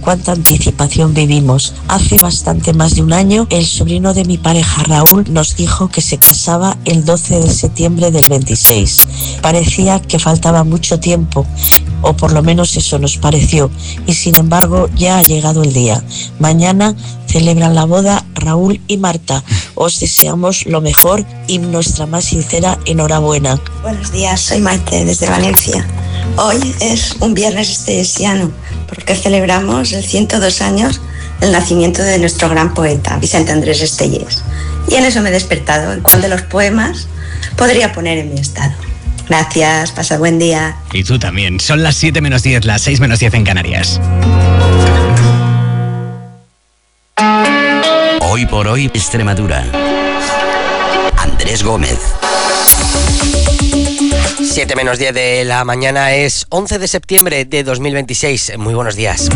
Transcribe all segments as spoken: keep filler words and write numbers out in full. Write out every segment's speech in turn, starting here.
cuánta anticipación vivimos. Hace bastante más de un año, el sobrino de mi pareja Raúl nos dijo que se casaba el doce de septiembre del veintiséis. Parecía que faltaba mucho tiempo, o por lo menos eso nos pareció, y sin embargo ya ha llegado el día. Mañana celebran la boda Raúl y Marta. Os deseamos lo mejor y nuestra más sincera enhorabuena. Buenos días, soy Maite desde Valencia. Hoy es un viernes estellesiano porque celebramos el ciento dos años del nacimiento de nuestro gran poeta Vicente Andrés Estellés. Y en eso me he despertado, en cuál de los poemas podría poner en mi estado. Gracias, pasa buen día. Y tú también. Son las siete menos diez, las seis menos diez en Canarias. Hoy por hoy, Extremadura. Andrés Gómez. siete menos diez de la mañana, es once de septiembre de dos mil veintiséis. Muy buenos días.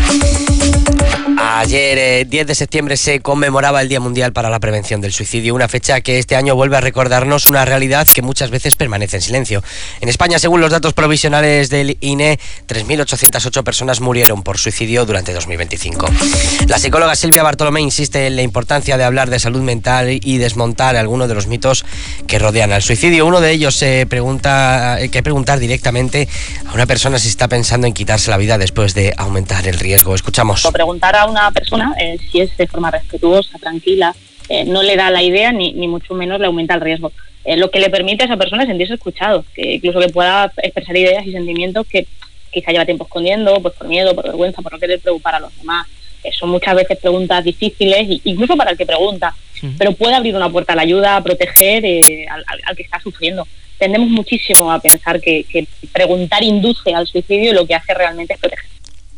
Ayer, eh, diez de septiembre, se conmemoraba el Día Mundial para la Prevención del Suicidio, una fecha que este año vuelve a recordarnos una realidad que muchas veces permanece en silencio. En España, según los datos provisionales del I N E, tres mil ochocientas ocho personas murieron por suicidio durante dos mil veinticinco. La psicóloga Silvia Bartolomé insiste en la importancia de hablar de salud mental y desmontar algunos de los mitos que rodean al suicidio. Uno de ellos se pregunta, hay que preguntar directamente a una persona si está pensando en quitarse la vida después de aumentar el riesgo. Escuchamos. O preguntar a una persona eh, si es de forma respetuosa, tranquila, eh, no le da la idea ni, ni mucho menos le aumenta el riesgo. Eh, lo que le permite a esa persona es sentirse escuchado, que incluso que pueda expresar ideas y sentimientos que quizá lleva tiempo escondiendo, pues por miedo, por vergüenza, por no querer preocupar a los demás. Eh, son muchas veces preguntas difíciles, incluso para el que pregunta, sí. Pero puede abrir una puerta a la ayuda, a proteger eh, al, al, al que está sufriendo. Tendemos muchísimo a pensar que, que preguntar induce al suicidio y lo que hace realmente es proteger.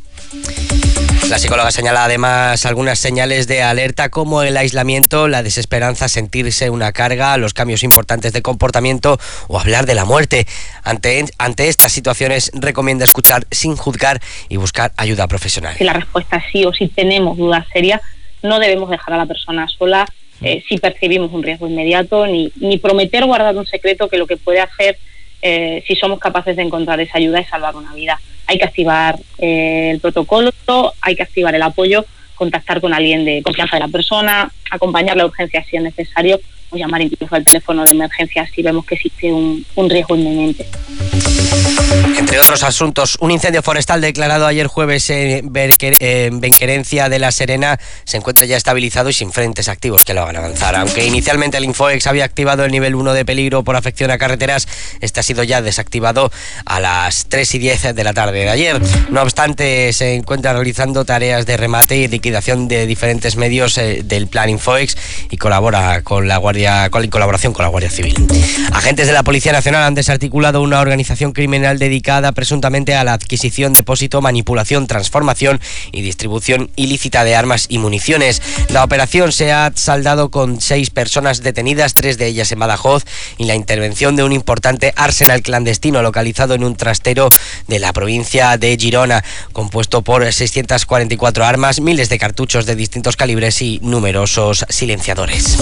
La psicóloga señala además algunas señales de alerta como el aislamiento, la desesperanza, sentirse una carga, los cambios importantes de comportamiento o hablar de la muerte. Ante, ante estas situaciones recomienda escuchar sin juzgar y buscar ayuda profesional. Si la respuesta es sí o si tenemos dudas serias, no debemos dejar a la persona sola eh, si percibimos un riesgo inmediato, ni, ni prometer guardar un secreto que lo que puede hacer, eh, si somos capaces de encontrar esa ayuda, es salvar una vida. Hay que activar eh, el protocolo, hay que activar el apoyo, contactar con alguien de confianza de la persona, acompañarle a urgencias si es necesario, o llamar incluso al teléfono de emergencia si vemos que existe un, un riesgo inminente. Entre otros asuntos, un incendio forestal declarado ayer jueves en Benquerencia de la Serena se encuentra ya estabilizado y sin frentes activos que lo hagan avanzar. Aunque inicialmente el Infoex había activado el nivel uno de peligro por afección a carreteras, este ha sido ya desactivado a las tres y diez de la tarde de ayer. No obstante, se encuentra realizando tareas de remate y liquidación de diferentes medios eh, del plan Infoex y colabora con la Guardia, con, en colaboración con la Guardia Civil. Agentes de la Policía Nacional han desarticulado una organización criminal dedicada presuntamente a la adquisición, depósito, manipulación, transformación y distribución ilícita de armas y municiones. La operación se ha saldado con seis personas detenidas, tres de ellas en Badajoz, y la intervención de un importante arsenal clandestino localizado en un trastero de la provincia de Girona, compuesto por seiscientas cuarenta y cuatro armas, miles de cartuchos de distintos calibres y numerosos silenciadores.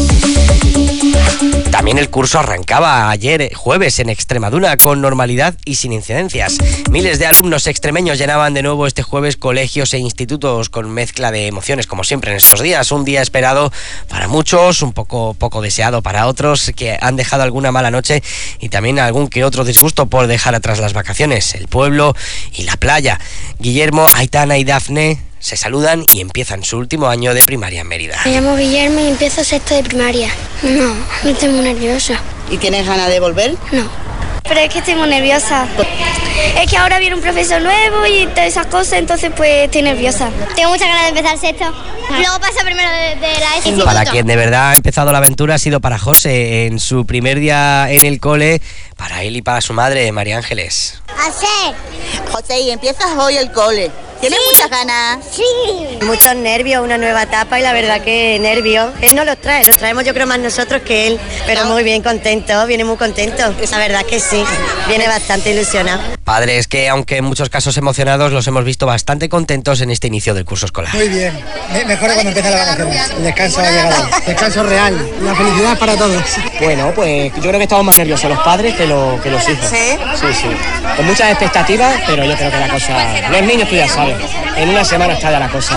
También el curso arrancaba ayer jueves en Extremadura con normalidad y sin incidencias. Miles de alumnos extremeños llenaban de nuevo este jueves colegios e institutos con mezcla de emociones, como siempre en estos días. Un día esperado para muchos, un poco, poco deseado para otros que han dejado alguna mala noche y también algún que otro disgusto por dejar atrás las vacaciones, el pueblo y la playa. Guillermo, Aitana y Dafne se saludan y empiezan su último año de primaria en Mérida. Me llamo Guillermo y empiezo sexto de primaria. No, no estoy muy nerviosa. ¿Y tienes ganas de volver? No, pero es que estoy muy nerviosa. Es que ahora viene un profesor nuevo y todas esas cosas, entonces pues estoy nerviosa. Tengo muchas ganas de empezar sexto. Luego paso primero de, de la S. Para quien de verdad ha empezado la aventura ha sido para José en su primer día en el cole, para él y para su madre, María Ángeles. Hacer. José, y empiezas hoy el cole. ¿Tienes sí. muchas ganas? Sí. Muchos nervios, una nueva etapa y la verdad que nervios. Él no los trae, los traemos yo creo más nosotros que él, pero muy bien contento, viene muy contento. La verdad que sí, viene bastante ilusionado. Padres que, aunque en muchos casos emocionados, los hemos visto bastante contentos en este inicio del curso escolar. Muy bien, mejor cuando empieza la vacaciones. El descanso ha llegado. Descanso real, la felicidad para todos. Bueno, pues yo creo que estamos más nerviosos los padres que, lo, que los hijos. ¿Sí? Sí, sí. Con muchas expectativas, pero yo creo que la cosa... Los niños tú ya sabes, en una semana está ya la cosa